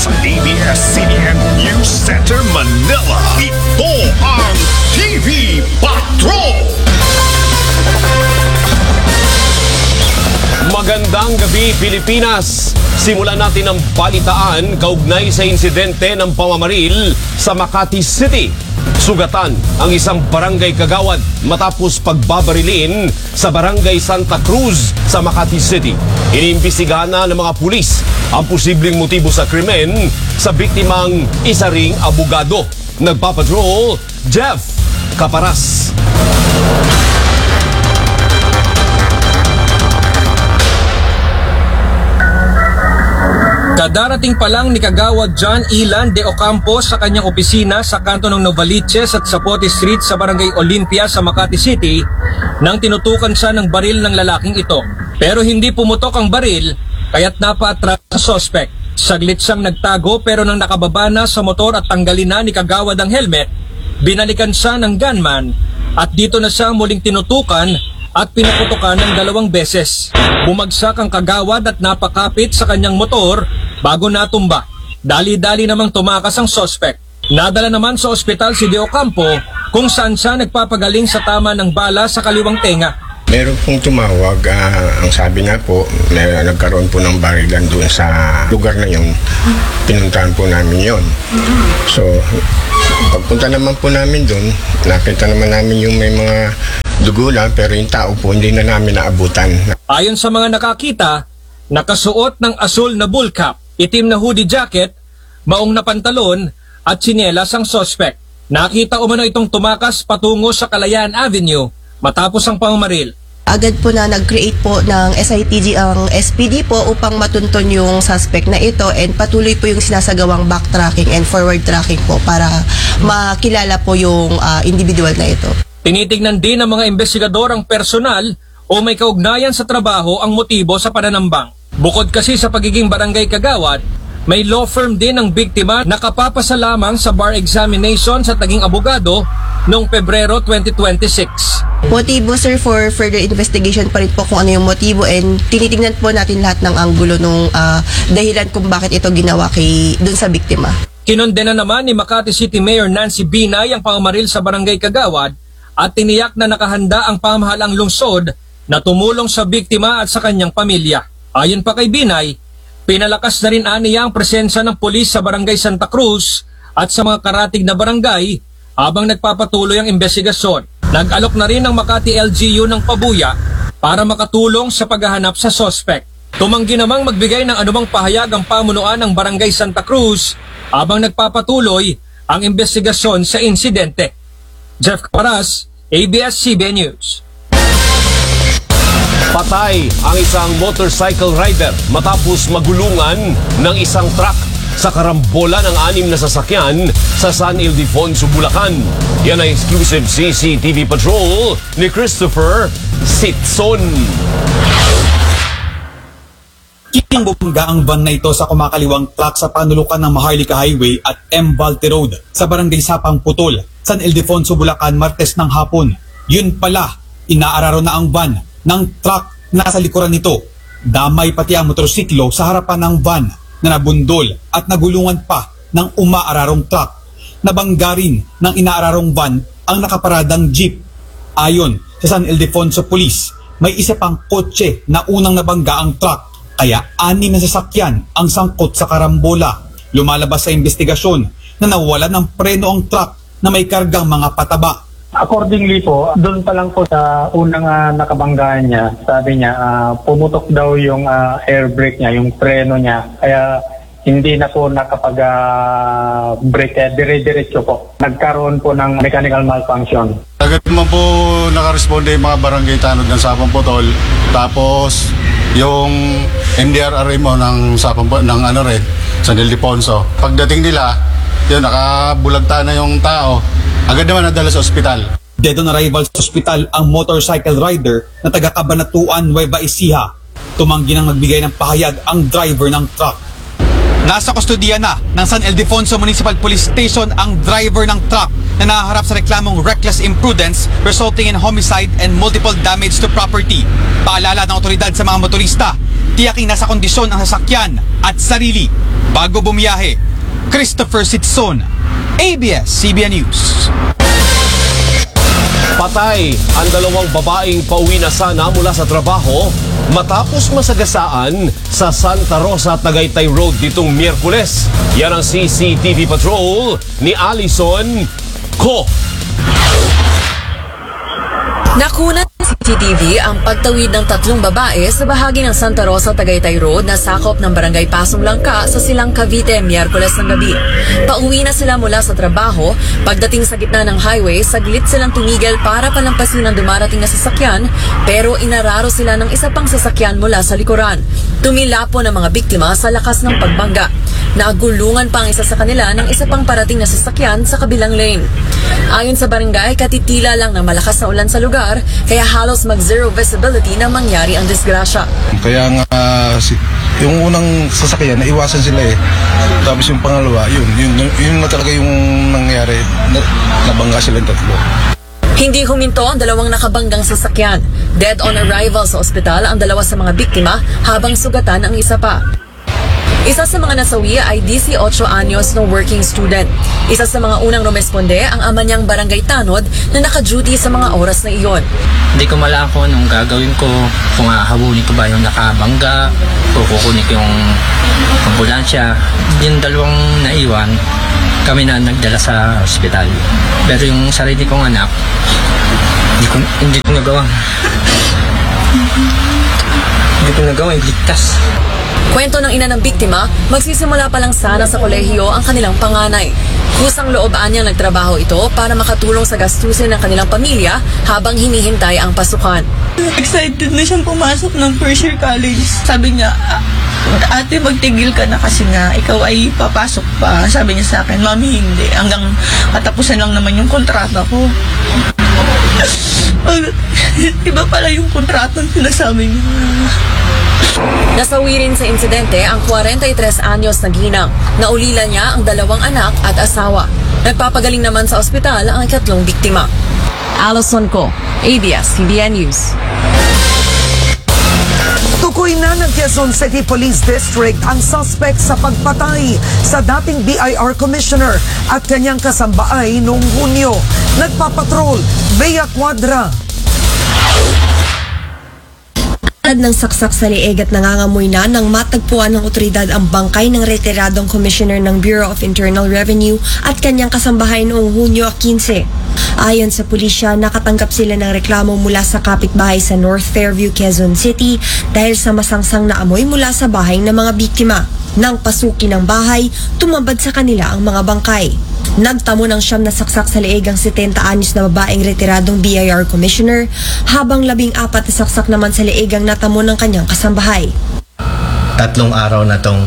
sa ABS-CBN News Center, Manila. Ito ang TV Patrol! Magandang gabi, Pilipinas! Simulan natin ang balitaan kaugnay sa insidente ng pamamaril sa Makati City. Sugatan ang isang barangay kagawad matapos pagbabarilin sa barangay Santa Cruz sa Makati City. Iniimbestigahan na ng mga pulis ang posibleng motibo sa krimen sa biktimang isa ring abogado. Nagpapatrol, Jeff Caparas. Kadarating pa lang ni Kagawad John Ilan de Ocampo sa kanyang opisina sa kanto ng Novaliches at Zapote Street sa Barangay Olympia sa Makati City nang tinutukan siya ng baril ng lalaking ito. Pero hindi pumutok ang baril kaya't napaatras sa sospek. Saglit siyang nagtago pero nang nakababa na sa motor at tanggalin na ni Kagawad ang helmet, binalikan siya ng gunman at dito na siya muling tinutukan at pinaputukan ng 2 beses. Bumagsak ang Kagawad at napakapit sa kanyang motor bago natumba. Dali-dali namang tumakas ang sospek. Nadala naman sa ospital si De Ocampo kung saan siya nagpapagaling sa tama ng bala sa kaliwang tenga. Meron pong tumawag, ang sabi nga po, nagkaroon po ng barilan doon sa lugar na yun. Pinuntahan po namin yun. So, pagpunta naman po namin doon, nakita naman namin yung may mga dugo lang pero yung tao po hindi na namin naabutan. Ayon sa mga nakakita, nakasuot ng asul na bull cap, itim na hoodie jacket, maong na pantalon at tsinelas ang sospek. Nakita umano itong tumakas patungo sa Kalayaan Avenue matapos ang pamamaril. Agad po na nag-create po ng SITG ang SPD po upang matunton yung suspect na ito and patuloy po yung sinasagawang backtracking and forward tracking po para makilala po yung individual na ito. Tinitignan din ng mga investigador ang personal o may kaugnayan sa trabaho ang motibo sa pananambang. Bukod kasi sa pagiging barangay kagawad, may law firm din ang biktima na kapapasa lamang sa bar examination sa taging abogado noong Pebrero 2026. Motibo sir, for further investigation pa rin po kung ano yung motibo and tinitingnan po natin lahat ng anggulo nung dahilan kung bakit ito ginawa dun sa biktima. Kinondena naman ni Makati City Mayor Nancy Binay ang pamamaril sa barangay kagawad at tiniyak na nakahanda ang pamahalang lungsod na tumulong sa biktima at sa kanyang pamilya. Ayon pa kay Binay, pinalakas na rin aniya ang presensya ng pulis sa barangay Santa Cruz at sa mga karatig na barangay habang nagpapatuloy ang investigasyon. Nag-alok na rin ang Makati LGU ng pabuya para makatulong sa paghahanap sa sospek. Tumanggi namang magbigay ng anumang pahayag ang pamunuan ng barangay Santa Cruz habang nagpapatuloy ang investigasyon sa insidente. Jeff Caparas, ABS-CBN News. Patay ang isang motorcycle rider matapos magulungan ng isang truck sa karambola ng 6 na sasakyan sa San Ildefonso, Bulacan. Yan ang exclusive CCTV patrol ni Christopher Sitson. Bumangga ang van na ito sa kumakaliwang truck sa panulukan ng Maharlika Highway at M. Balte Road sa barangay Sapang Putol, San Ildefonso, Bulacan, Martes ng hapon. Yun pala, inaararo na ang van ng truck nasa likuran nito. Damay pati ang motorsiklo sa harapan ng van na nabundol at nagulungan pa ng umaararong truck. Nabangga rin ng inaararong van ang nakaparadang jeep. Ayon sa San Ildefonso Police, may isa pang kotse na unang nabangga ang truck. Kaya 6 na sasakyan ang sangkot sa karambola. Lumalabas sa investigasyon na nawala ng preno ang truck na may kargang mga pataba. Accordingly po, doon pa lang po sa unang nakabanggaan niya, sabi niya pumutok daw yung air brake niya, yung preno niya. Kaya hindi na po nakapag-brake, dire-diretso po. Nagkaroon po ng mechanical malfunction. Agad naman po nakaresponde yung mga barangay tanod ng Sapang Putol. Tapos yung MDRRA mo ng Sapang ng San Ildefonso. Pagdating nila, yun, nakabulagta na yung tao. Agad naman nadala sa ospital. Dead on arrival sa ospital ang motorcycle rider na taga Cabanatuan, Nueva Ecija. Tumanggi nang magbigay ng pahayag ang driver ng truck. Nasa kustodiya na ng San Ildefonso Municipal Police Station ang driver ng truck na nahaharap sa reklamong reckless imprudence resulting in homicide and multiple damage to property. Paalala ng otoridad sa mga motorista, tiyaking nasa kondisyon ang sasakyan at sarili bago bumiyahe. Christopher Sitson, ABS-CBN News. Patay ang dalawang babaeng pauwi na sana mula sa trabaho matapos masagasaan sa Santa Rosa, Tagaytay Road nitong Miyerkules. Yan ang CCTV Patrol ni Alison Ko. Nakunan ng CCTV ang pagtawid ng tatlong babae sa bahagi ng Santa Rosa, Tagaytay Road na sakop ng Barangay Pasong Langka sa Silang Cavite, Miyerkules ng gabi. Pauwi na sila mula sa trabaho. Pagdating sa gitna ng highway, saglit silang tumigil para palampasin ang dumarating na sasakyan, pero inararo sila ng isa pang sasakyan mula sa likuran. Tumilapo ng mga biktima sa lakas ng pagbangga. Nagulungan pa ang isa sa kanila ng isa pang parating na sasakyan sa kabilang lane. Ayon sa barangay, katitila lang ng malakas na ulan sa lugar, kaya halos mag-zero visibility na mangyari ang disgrasya. Kaya nga yung unang sasakyan, naiwasan sila eh. Tapos yung pangalawa, yun na talaga yung nangyari. Nabangga silang tatlo. Hindi huminto ang dalawang nakabanggang sasakyan. Dead on arrival sa ospital ang dalawa sa mga biktima habang sugatan ang isa pa. Isa sa mga nasawi ay 18 anyos na working student. Isa sa mga unang rumesponde ang ama niyang barangay Tanod na naka-duty sa mga oras na iyon. Hindi ko malako kung anong gagawin ko, kung hahabulin ko ba yung nakabangga o kukunin ko yung ambulansya. Yung dalawang naiwan, kami na nagdala sa ospital. Pero yung sarili kong anak, hindi ko nagawa. Hindi ko nagawa, ligtas. Kwento ng ina ng biktima, magsisimula pa lang sana sa kolehiyo ang kanilang panganay. Kusang loob niya nagtrabaho ito para makatulong sa gastusin ng kanilang pamilya habang hinihintay ang pasukan. Excited na siyang pumasok ng first year college. Sabi niya, ate magtigil ka na kasi nga ikaw ay papasok pa. Sabi niya sa akin, mami hindi. Hanggang katapusan lang naman yung kontrata ko. Iba pala yung kontratang sinasabi niya. Nasawi rin sa insidente ang 43 anyos na ginang. Naulila niya ang dalawang anak at asawa. Nagpapagaling naman sa ospital ang ikatlong biktima. Alison Ko, ABS-CBN News. Tukoy na ng Quezon City Police District ang suspect sa pagpatay sa dating BIR Commissioner at kanyang kasambaay noong Hunyo. Nagpapatrol, Bea Cuadra. Ng saksak sa leeg at nangangamoy na nang matagpuan ng otoridad ang bangkay ng retiradong Commissioner ng Bureau of Internal Revenue at kanyang kasambahay noong Hunyo 15. Ayon sa pulisya, nakatanggap sila ng reklamo mula sa kapitbahay sa North Fairview, Quezon City dahil sa masangsang na amoy mula sa bahay ng mga biktima. Nang pasukin ng bahay, tumambad sa kanila ang mga bangkay. Nagtamo ng siyam na saksak sa leeg ang 70 anyos na babaeng retiradong BIR Commissioner, habang 14 na saksak naman sa leeg ang natamo ng kanyang kasambahay. 3 araw na tong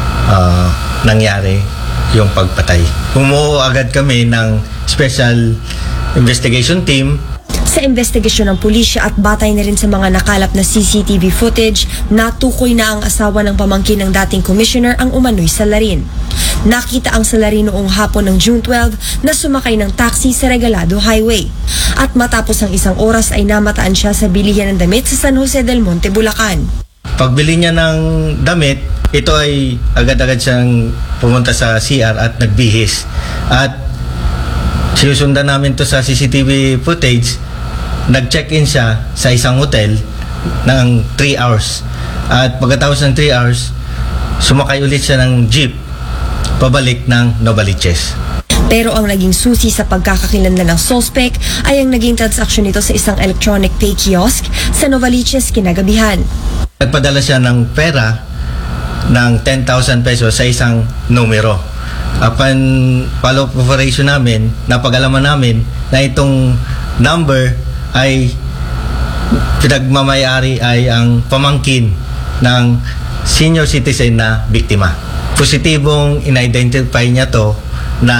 nangyari yung pagpatay. Bumuo agad kami ng Special Investigation Team. Sa investigasyon ng pulisya at batay na rin sa mga nakalap na CCTV footage, natukoy na ang asawa ng pamangkin ng dating commissioner ang umano'y salarin. Nakita ang salarin noong hapon ng June 12 na sumakay ng taxi sa Regalado Highway. At matapos ang 1 oras ay namataan siya sa bilihan ng damit sa San Jose del Monte, Bulacan. Pagbili niya ng damit, ito ay agad-agad siyang pumunta sa CR at nagbihis. At sinusundan namin to sa CCTV footage. Nag-check-in siya sa isang hotel ng 3 hours. At pagkatapos ng 3 hours, sumakay ulit siya ng jeep pabalik ng Novaliches. Pero ang naging susi sa pagkakakilanlan ng suspect ay ang naging transaksyon nito sa isang electronic pay kiosk sa Novaliches kinagabihan. Nagpadala siya ng pera ng 10,000 pesos sa isang numero. Upon follow-up operation namin, napag-alaman namin na itong number ay pinagmamayari ay ang pamangkin ng senior citizen na biktima. Positibong in-identify niya to na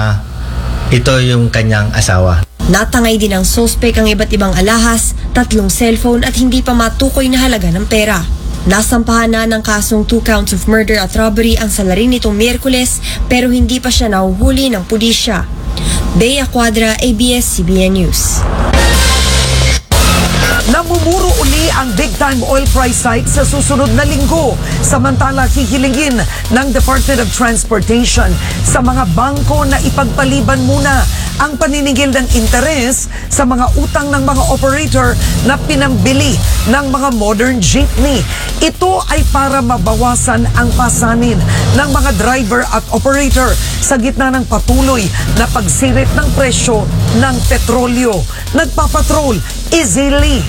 ito yung kanyang asawa. Natangay din ng suspect ang iba't ibang alahas, 3 cellphone at hindi pa matukoy na halaga ng pera. Nasampahan na ng kasong 2 counts of murder at robbery ang salarin nitong Miyerkules pero hindi pa siya nahuhuli ng pulisya. Bea Cuadra, ABS-CBN News. Namumuro uli ang big-time oil price hike sa susunod na linggo. Samantala, hihilingin ng Department of Transportation sa mga bangko na ipagpaliban muna ang paniningil ng interes sa mga utang ng mga operator na pinambili ng mga modern jeepney. Ito ay para mabawasan ang pasanin ng mga driver at operator sa gitna ng patuloy na pagsirit ng presyo ng petrolyo. Nagpapatrol, Izzy.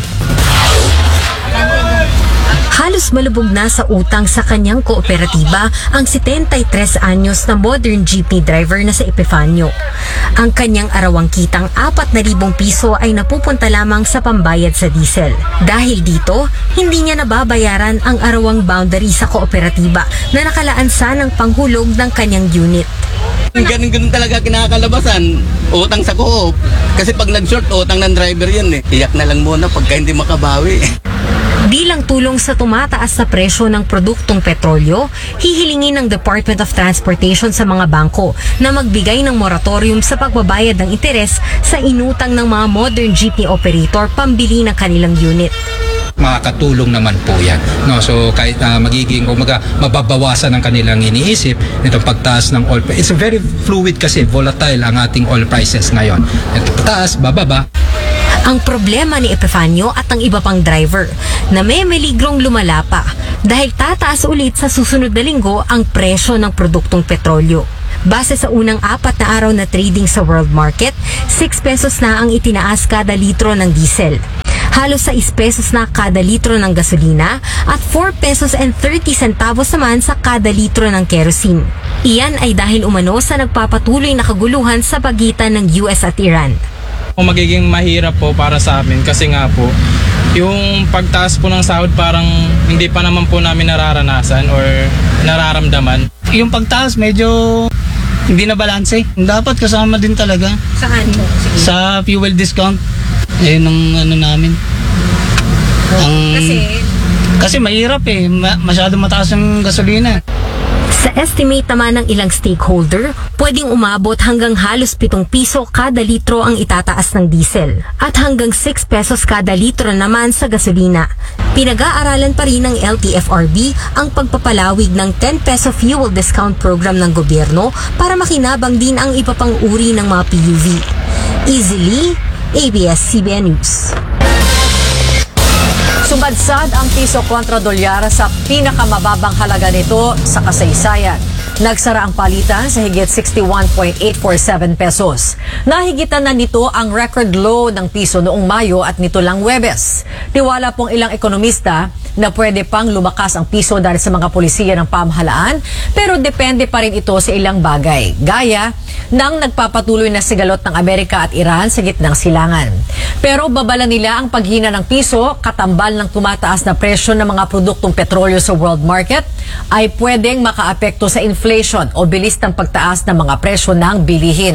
Halos malubog na sa utang sa kanyang kooperatiba ang 73 anyos na modern jeepney driver na sa Epifanio. Ang kanyang arawang kitang 4,000 piso ay napupunta lamang sa pambayad sa diesel. Dahil dito, hindi niya nababayaran ang arawang boundary sa kooperatiba na nakalaan sa ng panghulog ng kanyang unit. Ganun talaga kinakalabasan, utang sa co-op. Kasi pag nag-short, utang ng driver yun eh. Iyak na lang muna pagka hindi makabawi. Bilang tulong sa tumataas na presyo ng produktong petrolyo, hihilingin ng Department of Transportation sa mga bangko na magbigay ng moratorium sa pagbabayad ng interes sa inutang ng mga modern jeepney operator pambili ng kanilang unit. Makakatulong naman po yan. No, so kahit magiging mababawasan ang kanilang iniisip nitong pagtaas ng oil price. It's very fluid kasi volatile ang ating oil prices ngayon. Ito taas, bababa. Ang problema ni Epifanio at ang iba pang driver na may meligrong lumala pa dahil tataas ulit sa susunod na linggo ang presyo ng produktong petrolyo. Base sa unang 4 na araw na trading sa world market, 6 pesos na ang itinaas kada litro ng diesel. Halos 6 pesos na kada litro ng gasolina at 4 pesos and 30 centavos naman sa kada litro ng kerosene. Iyan ay dahil umano sa nagpapatuloy na kaguluhan sa pagitan ng US at Iran. Magiging mahirap po para sa amin kasi nga po yung pagtaas po ng sahod parang hindi pa naman po namin nararanasan or nararamdaman. Yung pagtaas medyo hindi na balanse. Dapat kasama din talaga. Saan po? Sa fuel discount. Ayun ang ano namin. Kasi mahirap eh. Masyado mataas ang gasolina. Sa estimate naman ng ilang stakeholder, pwedeng umabot hanggang halos 7 piso kada litro ang itataas ng diesel at hanggang 6 pesos kada litro naman sa gasolina. Pinag-aaralan pa rin ng LTFRB ang pagpapalawig ng 10 peso fuel discount program ng gobyerno para makinabang din ang iba pang uri ng mga PUV. Easily, ABS-CBN News. Sumadsad ang piso kontra dolyar sa pinakamababang halaga nito sa kasaysayan. Nagsara ang palitan sa higit 61.847 pesos. Nahigitan na nito ang record low ng piso noong Mayo at nito lang Huwebes. Tiwala pong ilang ekonomista na pwede pang lumakas ang piso dahil sa mga pulisiya ng pamahalaan, pero depende pa rin ito sa ilang bagay, gaya ng nagpapatuloy na sigalot ng Amerika at Iran sa gitnang silangan. Pero babala nila ang paghina ng piso, katambal ng tumataas na presyo ng mga produktong petrolyo sa world market, ay pwedeng makaapekto sa inflation o bilis ng pagtaas ng mga presyo ng bilihin.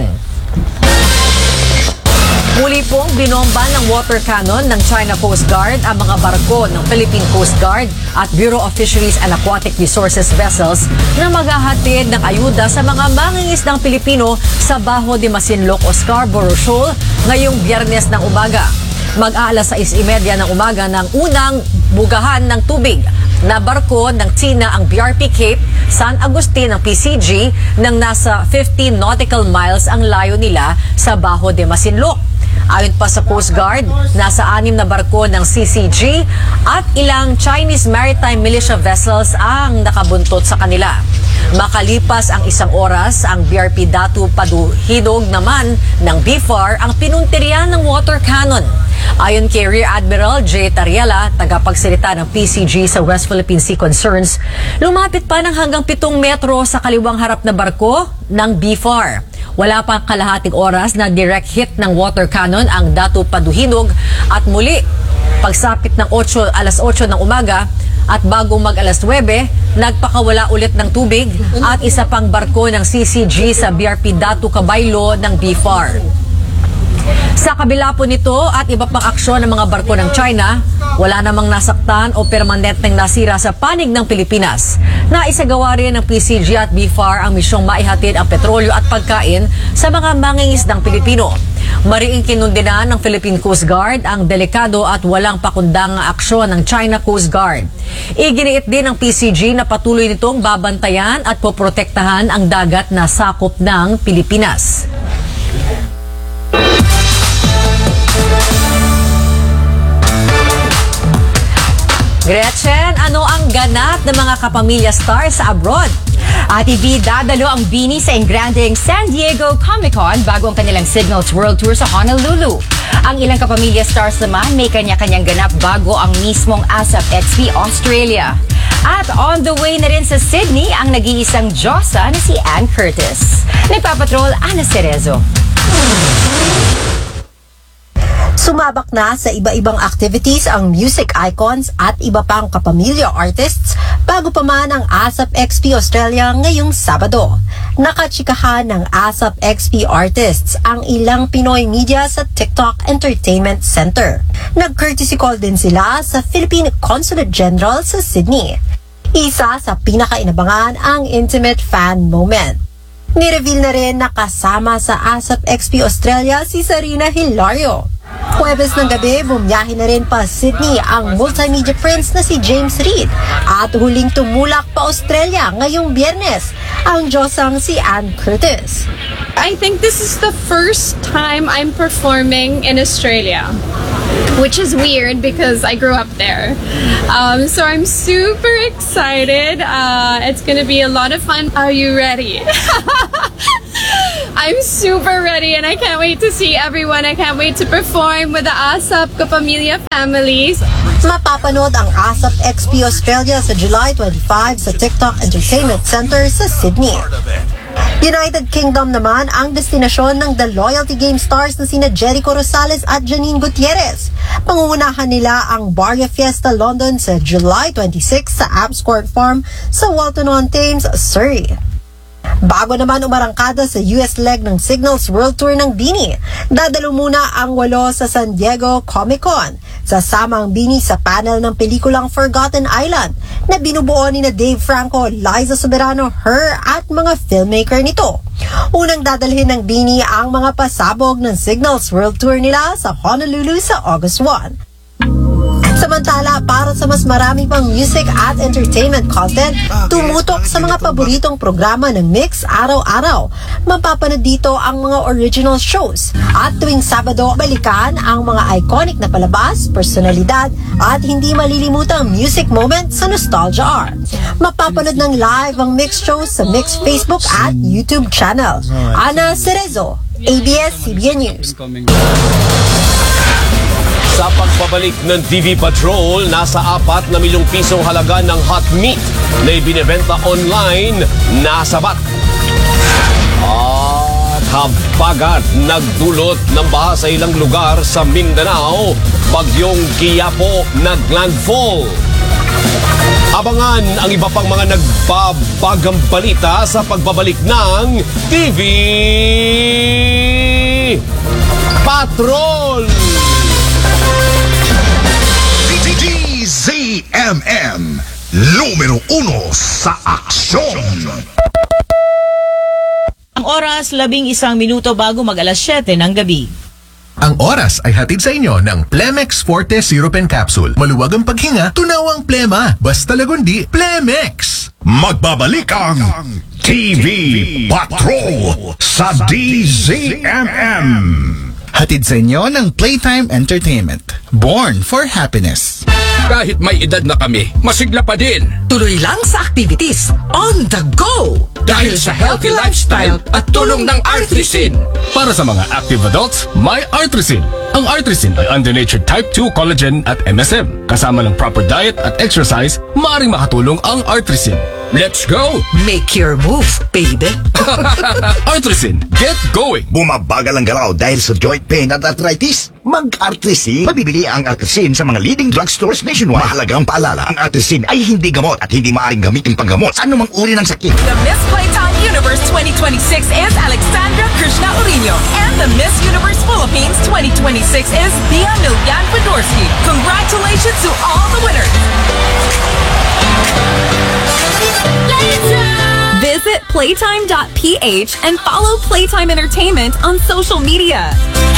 Muli pong binomba ng water cannon ng China Coast Guard ang mga barko ng Philippine Coast Guard at Bureau of Fisheries and Aquatic Resources vessels na maghahatid ng ayuda sa mga mangingisdang Pilipino sa Bajo de Masinloc o Scarborough Shoal ngayong Biyernes ng umaga. Mag-aalas 6:30 ng umaga ng unang bugahan ng tubig na barko ng China ang BRP Cape San Agustin ng PCG nang nasa 15 nautical miles ang layo nila sa Bajo de Masinloc. Ayon pa sa Coast Guard, nasa 6 na barko ng CCG at ilang Chinese maritime militia vessels ang nakabuntot sa kanila. Makalipas ang 1 oras, ang BRP Datu Paduhidog naman ng BFAR ang pinuntiryan ng water cannon. Ayon kay Rear Admiral J. Tariela, tagapagsalita ng PCG sa West Philippine Sea Concerns, lumapit pa ng hanggang 7 metro sa kaliwang harap na barko ng BFAR. Wala pang kalahating oras na direct hit ng water cannon ang Datu Paduhinog at muli, pagsapit ng alas 8 ng umaga at bago mag alas 9, nagpakawala ulit ng tubig at isa pang barko ng CCG sa BRP Datu Cabaylo ng BFAR. Sa kabila po nito at iba pang aksyon ng mga barko ng China, wala namang nasaktan o permanenteng nasira sa panig ng Pilipinas. Naisagawa rin ng PCG at BFAR ang misyong maihatid ang petrolyo at pagkain sa mga mangingisdang Pilipino. Mariing kinundinan ng Philippine Coast Guard ang delikado at walang pakundang aksyon ng China Coast Guard. Iginiit din ng PCG na patuloy nitong babantayan at poprotektahan ang dagat na sakop ng Pilipinas. Gretchen, ano ang ganap ng mga kapamilya stars sa abroad? Ate B, dadalo ang Bini sa engranding San Diego Comic-Con bago ang kanilang Signals World Tour sa Honolulu. Ang ilang kapamilya stars naman may kanya-kanyang ganap bago ang mismong ASAP XP Australia. At on the way na rin sa Sydney ang nag-iisang Diyosa na si Ann Curtis. Nagpapatrol, Ana Cerezo. Sumabak na sa iba-ibang activities ang music icons at iba pang kapamilya artists bago pa man ang ASAP XP Australia ngayong Sabado. Nakachikahan ng ASAP XP artists ang ilang Pinoy media sa TikTok Entertainment Center. Nag-courtesy call din sila sa Philippine Consulate General sa Sydney. Isa sa pinakainabangan ang intimate fan moment. Nireveal na rin na kasama sa ASAP XP Australia si Sarina Hilario. Huwebes ng gabi, bumiyahe na rin pa Sydney ang multimedia prince na si James Reid at huling tumulak pa Australia ngayong Biyernes ang Diyosang si Ann Curtis. I think this is the first time I'm performing in Australia, which is weird because I grew up there. So I'm super excited. It's gonna be a lot of fun. Are you ready? I'm super ready and I can't wait to see everyone. I can't wait to perform with the ASAP Kapamilya families. Mapapanood ang ASAP XP Australia sa July 25 sa TikTok Entertainment Center sa Sydney. United Kingdom naman ang destinasyon ng The Loyalty Game stars na sina Jericho Rosales at Janine Gutierrez. Pangungunahan nila ang Barrio Fiesta London sa July 26 sa Abs Court Farm sa Walton-on-Thames, Surrey. Bago naman umarangkada sa US leg ng Signals World Tour ng Bini, dadalo muna ang 8 sa San Diego Comic-Con. Sasama ang Bini sa panel ng pelikulang Forgotten Island na binubuo ni na Dave Franco, Liza Soberano, Her at mga filmmaker nito. Unang dadalhin ng Bini ang mga pasabog ng Signals World Tour nila sa Honolulu sa August 1. Samantala, para sa mas marami pang music at entertainment content, tumutok sa mga paboritong programa ng Mix araw-araw. Mapapanood dito ang mga original shows. At tuwing Sabado, balikan ang mga iconic na palabas, personalidad, at hindi malilimutang music moment sa Nostalgia Hour. Mapapanood ng live ang Mix shows sa Mix Facebook at YouTube channel. Ana Cerezo, ABS-CBN News. Sa pagbabalik ng TV Patrol, nasa 4 na milyong pisong halaga ng hot meat na ibinebenta online nasabat. At habagat nagdulot ng baha sa ilang lugar sa Mindanao, bagyong Quiapo naglandfall. Abangan ang iba pang mga nagbabagang balita sa pagbabalik ng TV Patrol! DZMM, numero 1 sa aksyon. Ang oras, 11 minuto bago mag-alas 7 ng gabi. Ang oras ay hatid sa inyo ng Plemex Forte Syrup and Capsule. Maluwag ang paghinga, tunawang plema. Basta lagundi, Plemex! Magbabalik ang TV Patrol sa DZMM. Hatid sa inyo ng Playtime Entertainment. Born for Happiness. Kahit may edad na kami, masigla pa din. Tuloy lang sa activities. On the go! Dahil sa healthy lifestyle at tulong ng Artrisin. Para sa mga active adults, may Artrisin. Ang Artrisin ay under-natured type 2 collagen at MSM. Kasama ng proper diet at exercise, maaaring makatulong ang Artrisin. Let's go! Make your move, baby! Artrisin, get going! Bumabagal ang galaw dahil sa joint pain at arthritis? Mag-Artrisin. Mabibili ang Artrisin sa mga leading drugstores nationwide. Mahalagang paalala, ang Artrisin ay hindi gamot at hindi maaaring gamitin panggamot sa anumang uri ng sakit. The Miss Playtime Universe 2026 is Alexandra Krishna Urino. And the Miss Universe Philippines 2026 is Dia Milyan Fedorsky. Congratulations to all the winners. Visit playtime.ph and follow Playtime Entertainment on social media.